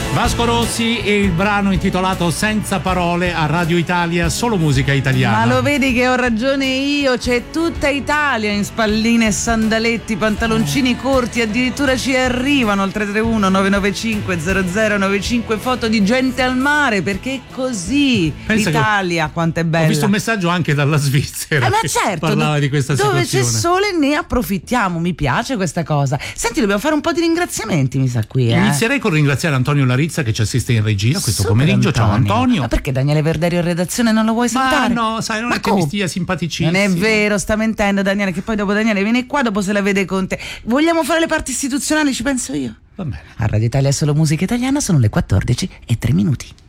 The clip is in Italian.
Vasco Rossi e il brano intitolato Senza parole a Radio Italia, solo musica italiana. Ma lo vedi che ho ragione io, c'è tutta Italia in spalline e sandaletti, pantaloncini corti, addirittura ci arrivano al 331 995 0095 foto di gente al mare, perché è così. Pensa l'Italia quanto è bella. Ho visto un messaggio anche dalla Svizzera ma che certo, parlava di questa dove situazione. c'è sole ne approfittiamo, mi piace questa cosa. Senti, dobbiamo fare un po' di ringraziamenti, mi sa qui. Inizierei con ringraziare Antonio Larizza che ci assiste in regia questo Super pomeriggio. Ciao Antonio. Ma perché Daniele Verderio in redazione non lo vuoi salutare? Ma no, sai, non Ma è che mi stia simpaticissimo. Non è vero, sta mentendo Daniele, che poi dopo Daniele viene qua, dopo se la vede con te. Vogliamo fare le parti istituzionali, ci penso io. Va bene. A Radio Italia solo musica italiana, sono le 14:03.